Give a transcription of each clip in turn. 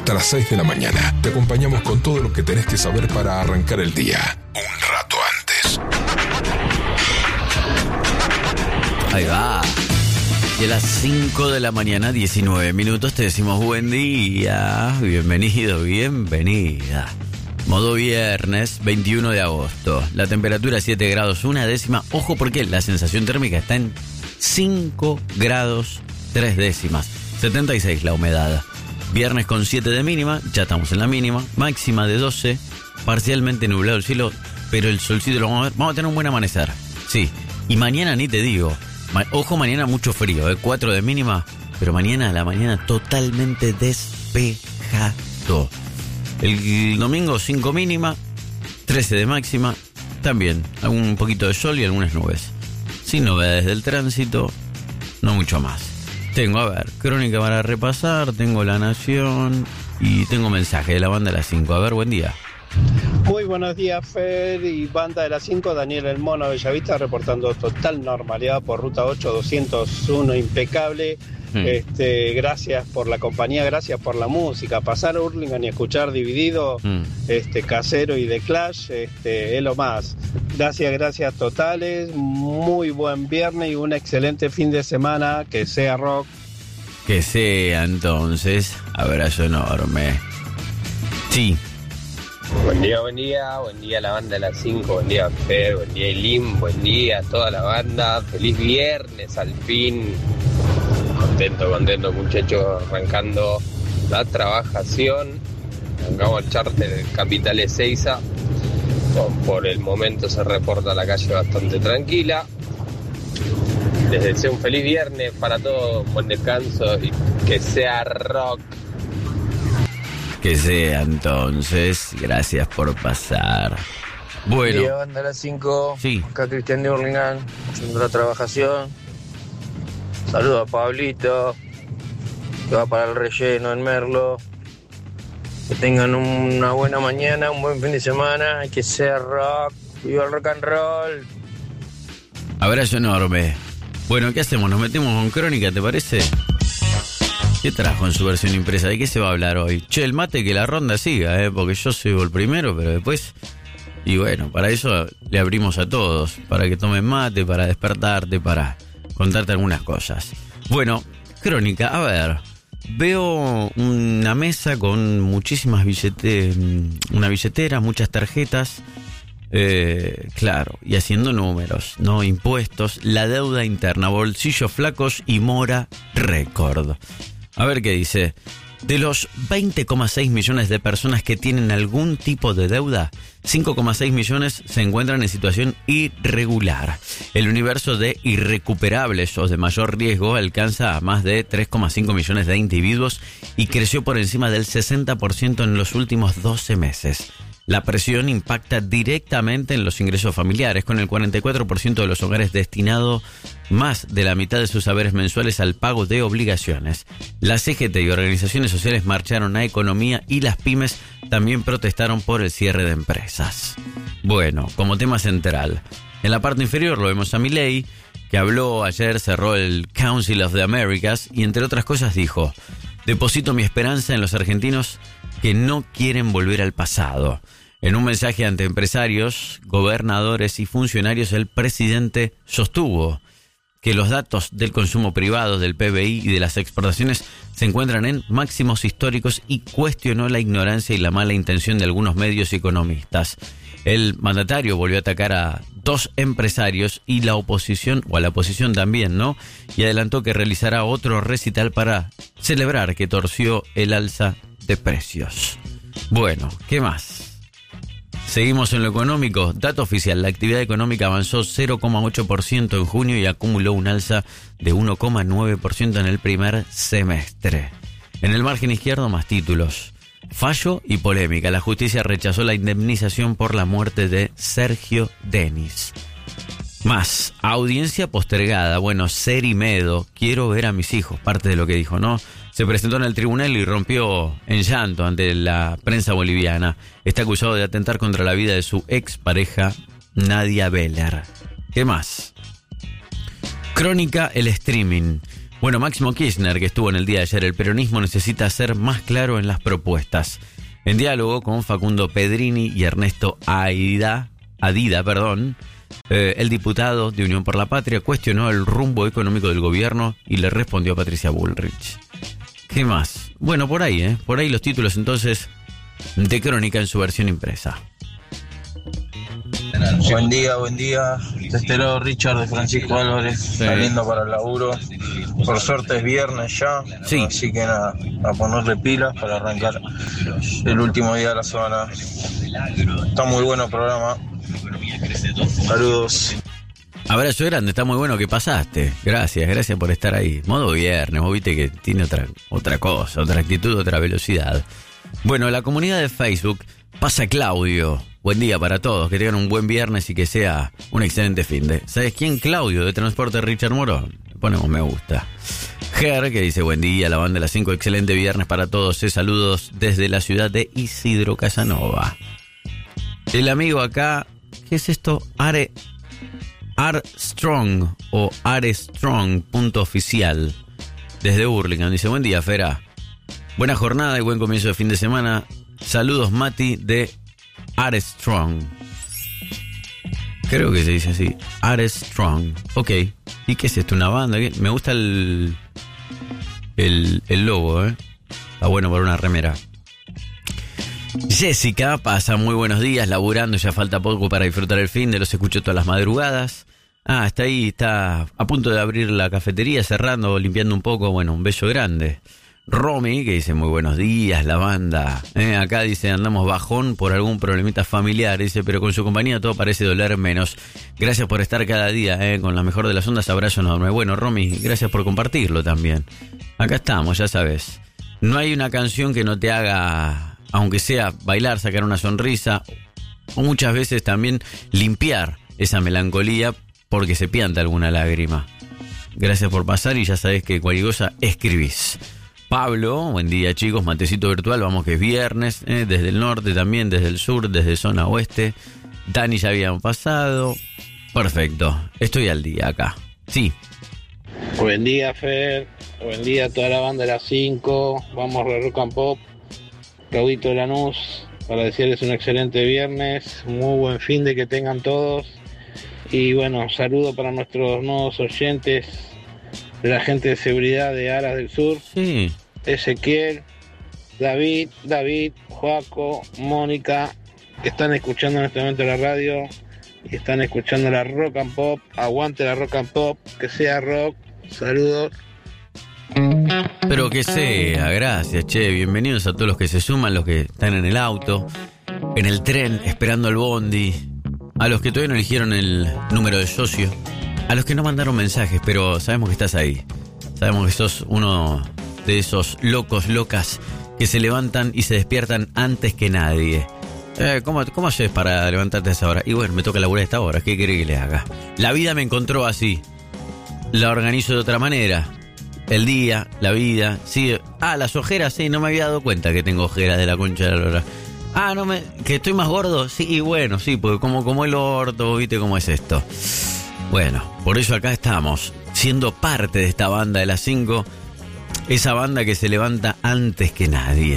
hasta las 6 de la mañana. Te acompañamos con todo lo que tenés que saber para arrancar el día un rato antes. Ahí va. Y a las 5 de la mañana, 19 minutos, te decimos buen día. Bienvenido, bienvenida. Modo viernes, 21 de agosto. La temperatura 7 grados, una décima. Ojo porque la sensación térmica está en 5 grados, 3 décimas. 76 la humedad. Viernes con 7 de mínima, ya estamos en la mínima. Máxima de 12, parcialmente nublado el cielo, pero el solcito lo vamos a ver. Vamos a tener un buen amanecer, sí. Y mañana ni te digo. Ojo, mañana mucho frío, 4 de mínima, pero mañana a la mañana totalmente despejado. El domingo 5 mínima, 13 de máxima, también un poquito de sol y algunas nubes. Sin novedades del tránsito, no mucho más. Tengo, a ver, crónica para repasar, tengo La Nación y tengo mensaje de la banda de las 5. A ver, buen día. Muy buenos días, Fer y banda de las 5, Daniel El Mono Bellavista reportando total normalidad por ruta 8201, impecable. Gracias por la compañía, gracias por la música. Pasar a Hurlingham y escuchar Dividido, Casero y The Clash, es lo más. Gracias totales, muy buen viernes y un excelente fin de semana, que sea rock. Que sea entonces, abrazo enorme. Sí. Buen día a la banda de las 5, buen día Fer, buen día Elim, buen día a toda la banda, feliz viernes al fin, contento muchachos, arrancando la trabajación, arrancamos el charter Capital Ezeiza, por el momento se reporta la calle bastante tranquila, les deseo un feliz viernes para todos, un buen descanso y que sea rock. Que sea entonces, gracias por pasar. Bueno. Buen día, banda de las 5. Sí. Acá Cristian de Hurlingham, haciendo la trabajación. Saludos a Pablito, que va para el relleno en Merlo. Que tengan una buena mañana, un buen fin de semana, que sea rock, viva el rock and roll. Abrazo enorme. Bueno, ¿qué hacemos? ¿Nos metemos con crónica, te parece? ¿Qué trajo en su versión impresa? ¿De qué se va a hablar hoy? Che, el mate, que la ronda siga, porque yo soy el primero, pero después... Y bueno, para eso le abrimos a todos, para que tomen mate, para despertarte, para contarte algunas cosas. Bueno, crónica, a ver... Veo una mesa con muchísimas una billetera, muchas tarjetas, claro, y haciendo números, ¿no? Impuestos, la deuda interna, bolsillos flacos y mora récord. A ver qué dice. De los 20,6 millones de personas que tienen algún tipo de deuda, 5,6 millones se encuentran en situación irregular. El universo de irrecuperables o de mayor riesgo alcanza a más de 3,5 millones de individuos y creció por encima del 60% en los últimos 12 meses. La presión impacta directamente en los ingresos familiares, con el 44% de los hogares destinado más de la mitad de sus haberes mensuales al pago de obligaciones. La CGT y organizaciones sociales marcharon a economía y las pymes también protestaron por el cierre de empresas. Bueno, como tema central, en la parte inferior lo vemos a Milei, que habló ayer, cerró el Council of the Americas y entre otras cosas dijo: deposito mi esperanza en los argentinos que no quieren volver al pasado. En un mensaje ante empresarios, gobernadores y funcionarios, el presidente sostuvo que los datos del consumo privado, del PBI y de las exportaciones se encuentran en máximos históricos y cuestionó la ignorancia y la mala intención de algunos medios y economistas. El mandatario volvió a atacar a dos empresarios y la oposición, o a la oposición también, ¿no? Y adelantó que realizará otro recital para celebrar que torció el alza de precios. Bueno, ¿qué más? Seguimos en lo económico. Dato oficial, la actividad económica avanzó 0,8% en junio y acumuló un alza de 1,9% en el primer semestre. En el margen izquierdo, más títulos. Fallo y polémica. La justicia rechazó la indemnización por la muerte de Sergio Denis. Más, audiencia postergada. Bueno, Serimedo, quiero ver a mis hijos. Parte de lo que dijo, ¿no? Se presentó en el tribunal y rompió en llanto ante la prensa boliviana. Está acusado de atentar contra la vida de su expareja, Nadia Beller. ¿Qué más? Crónica, el streaming. Bueno, Máximo Kirchner, que estuvo en el día de ayer, el peronismo necesita ser más claro en las propuestas. En diálogo con Facundo Pedrini y Ernesto Adida, el diputado de Unión por la Patria cuestionó el rumbo económico del gobierno y le respondió a Patricia Bullrich. ¿Qué más? Bueno, por ahí los títulos entonces de Crónica en su versión impresa. Buen día. Te espero Richard de Francisco Álvarez, saliendo para el laburo. Por suerte es viernes ya, sí. Así que nada, a ponerle pilas para arrancar el último día de la semana. Está muy bueno el programa. Saludos. Abrazo grande, está muy bueno que pasaste. Gracias por estar ahí. Modo viernes, vos viste que tiene otra cosa, otra actitud, otra velocidad. Bueno, la comunidad de Facebook pasa Claudio. Buen día para todos, que tengan un buen viernes y que sea un excelente finde. ¿Sabes quién? Claudio, de Transporte Richard Morón. Le ponemos me gusta. Ger, que dice buen día, la banda de las 5, excelente viernes para todos. Saludos desde la ciudad de Isidro Casanova. El amigo acá, ¿qué es esto? Arstrong o Arestrong.oficial desde Burlingame. Dice buen día, Fera. Buena jornada y buen comienzo de fin de semana. Saludos, Mati, de Arstrong. Creo que se dice así. Arstrong. Ok. ¿Y qué es esto? ¿Una banda? Me gusta el logo, Está bueno para una remera. Jessica pasa muy buenos días, laburando, ya falta poco para disfrutar el fin de los escucho todas las madrugadas. Está ahí, está a punto de abrir la cafetería, cerrando, limpiando un poco. Bueno, un beso grande. Romy, que dice muy buenos días, la banda. Acá dice, andamos bajón por algún problemita familiar. Dice, pero con su compañía todo parece doler menos. Gracias por estar cada día, con la mejor de las ondas. Abrazo enorme. Bueno, Romy, gracias por compartirlo también. Acá estamos, ya sabes. No hay una canción que no te haga, aunque sea bailar, sacar una sonrisa, o muchas veces también limpiar esa melancolía porque se pianta alguna lágrima. Gracias por pasar y ya sabes que cualquier cosa escribís. Pablo, buen día chicos, matecito virtual, vamos que es viernes, desde el norte también, desde el sur, desde zona oeste. Dani ya habían pasado. Perfecto, estoy al día acá. Sí. Buen día, Fer. Buen día a toda la banda de las 5. Vamos a Rock and Pop. Claudito de Lanús, para decirles un excelente viernes. Muy buen fin de que tengan todos. Y bueno, saludo para nuestros nuevos oyentes de la gente de seguridad de Aras del Sur. Sí. Ezequiel, David, Joaco, Mónica, que están escuchando en este momento la radio y están escuchando la Rock and Pop. Aguante la Rock and Pop, que sea rock. Saludos. Pero que sea, gracias, che. Bienvenidos a todos los que se suman, los que están en el auto, en el tren, esperando el bondi, a los que todavía no eligieron el número de socio, a los que no mandaron mensajes, pero sabemos que estás ahí. Sabemos que sos uno de esos locas que se levantan y se despiertan antes que nadie. ¿Cómo haces para levantarte a esa hora? Y bueno, me toca laburar a esta hora, ¿qué querés que le haga? La vida me encontró así. La organizo de otra manera. El día, la vida, sí. Las ojeras, sí, no me había dado cuenta que tengo ojeras de la concha de la lora. Que estoy más gordo, sí, y bueno, sí, porque como el orto, viste cómo es esto. Bueno, por eso acá estamos, siendo parte de esta banda de las 5, esa banda que se levanta antes que nadie.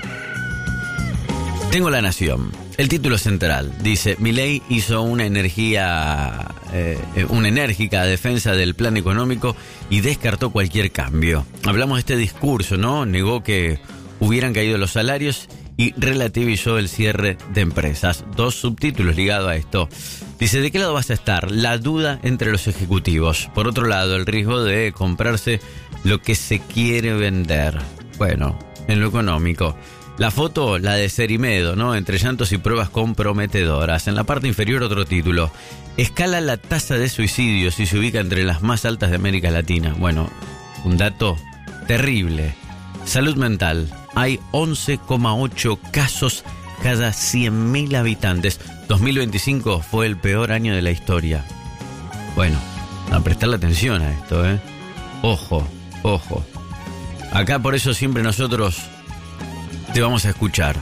Tengo La Nación. El título central dice: Milei hizo una enérgica defensa del plan económico y descartó cualquier cambio. Hablamos de este discurso, ¿no? Negó que hubieran caído los salarios y relativizó el cierre de empresas. 2 subtítulos ligados a esto. Dice: ¿de qué lado vas a estar? La duda entre los ejecutivos. Por otro lado, el riesgo de comprarse lo que se quiere vender. Bueno, en lo económico. La foto, la de Cerimedo, ¿no? Entre llantos y pruebas comprometedoras. En la parte inferior, otro título: escala la tasa de suicidios y se ubica entre las más altas de América Latina. Bueno, un dato terrible. Salud mental. Hay 11,8 casos cada 100.000 habitantes. 2025 fue el peor año de la historia. Bueno, a prestarle atención a esto, ¿eh? Ojo. Acá por eso siempre nosotros te vamos a escuchar.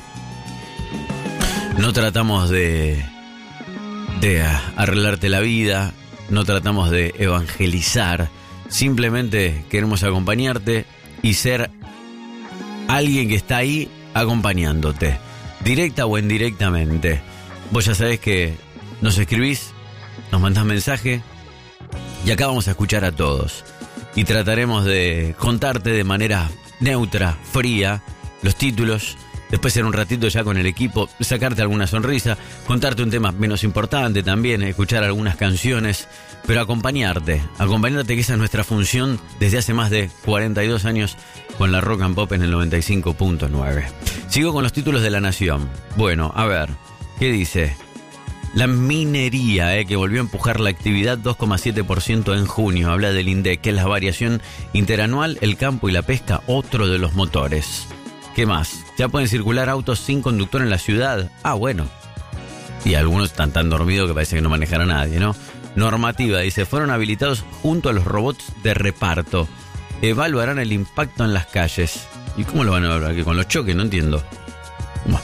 No tratamos de arreglarte la vida, no tratamos de evangelizar, simplemente queremos acompañarte y ser alguien que está ahí acompañándote, directa o indirectamente. Vos ya sabés que nos escribís, nos mandás mensaje y acá vamos a escuchar a todos. Y trataremos de contarte de manera neutra, fría, los títulos. Después en un ratito ya con el equipo, sacarte alguna sonrisa, contarte un tema menos importante también, escuchar algunas canciones, pero acompañarte que esa es nuestra función desde hace más de 42 años con la Rock and Pop en el 95.9. Sigo con los títulos de La Nación. Bueno, a ver, ¿qué dice? La minería, que volvió a empujar la actividad 2,7% en junio. Habla del INDEC, que es la variación interanual, el campo y la pesca, otro de los motores. ¿Qué más? Ya pueden circular autos sin conductor en la ciudad. Ah, bueno. Y algunos están tan dormidos que parece que no manejará nadie, ¿no? Normativa, dice, fueron habilitados junto a los robots de reparto. Evaluarán el impacto en las calles. ¿Y cómo lo van a evaluar? ¿Que con los choques? No entiendo. Bueno.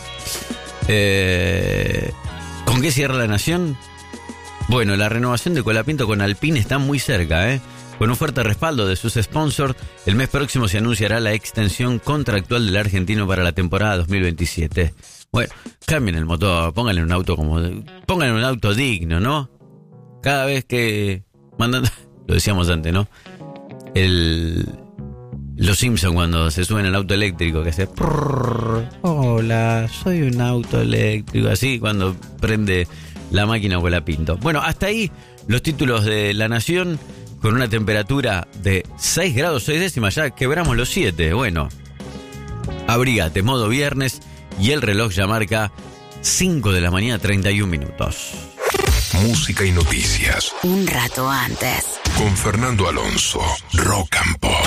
¿Con qué cierra La Nación? Bueno, la renovación de Colapinto con Alpine está muy cerca, Con un fuerte respaldo de sus sponsors, el mes próximo se anunciará la extensión contractual del argentino para la temporada 2027. Bueno, cambien el motor, pónganle un auto digno, ¿no? Cada vez que mandan, lo decíamos antes, ¿no? Los Simpsons cuando se suben al auto eléctrico que hace hola, soy un auto eléctrico, así cuando prende la máquina Colapinto. Bueno, hasta ahí los títulos de La Nación. Con una temperatura de 6 grados 6 décimas, ya quebramos los 7. Bueno, abrígate, modo viernes, y el reloj ya marca 5 de la mañana, 31 minutos. Música y noticias. Un rato antes. Con Fernando Alonso, Rock and Pop.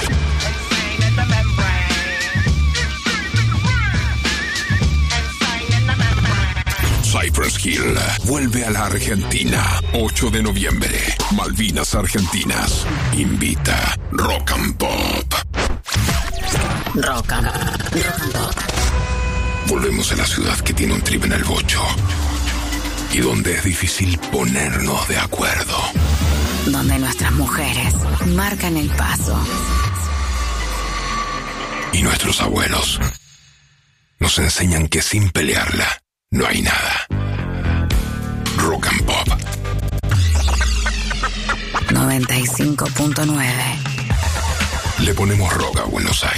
Cypress Hill vuelve a la Argentina. 8 de noviembre. Malvinas Argentinas. Invita Rock and Pop. Rock and Pop. Volvemos a la ciudad que tiene un trip en el bocho. Y donde es difícil ponernos de acuerdo. Donde nuestras mujeres marcan el paso. Y nuestros abuelos nos enseñan que sin pelearla no hay nada. Rock and Pop 95.9. Le ponemos rock a Buenos Aires.